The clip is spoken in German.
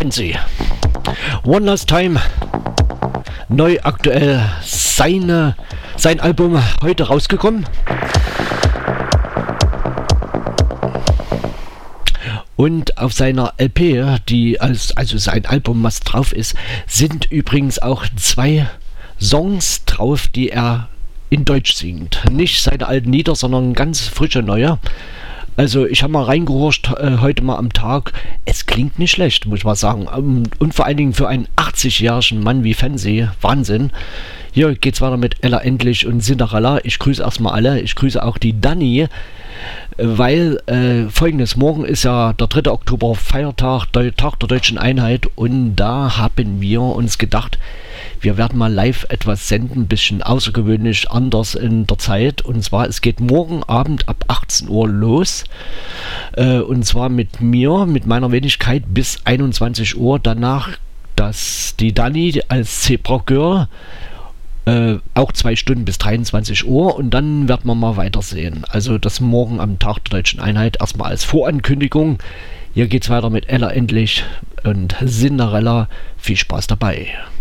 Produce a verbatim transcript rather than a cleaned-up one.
Fancy. One Last Time. Neu aktuell seine, sein Album heute rausgekommen. Und auf seiner L P, die als, also sein Album, was drauf ist, sind übrigens auch zwei Songs drauf, die er in Deutsch singt. Nicht seine alten Lieder, sondern ganz frische neue. Also ich habe mal reingehorcht äh, heute mal am Tag. Es klingt nicht schlecht, muss ich mal sagen. Um, und vor allen Dingen für einen achtzig-jährigen Mann wie Fancy. Wahnsinn. Hier geht's weiter mit Ella Endlich und Cinderella. Ich grüße erstmal alle. Ich grüße auch die Dani. Weil äh, folgendes, morgen ist ja der dritte Oktober Feiertag, der Tag der Deutschen Einheit. Und da haben wir uns gedacht, wir werden mal live etwas senden, ein bisschen außergewöhnlich anders in der Zeit. Und zwar, es geht morgen Abend ab achtzehn Uhr los. Äh, und zwar mit mir, mit meiner Wenigkeit bis einundzwanzig Uhr. Danach, dass die Dani als Zebra Girl äh, auch zwei Stunden bis dreiundzwanzig Uhr. Und dann werden wir mal weitersehen. Also das morgen am Tag der Deutschen Einheit erstmal als Vorankündigung. Hier geht's weiter mit Ella Endlich und Cinderella. Viel Spaß dabei.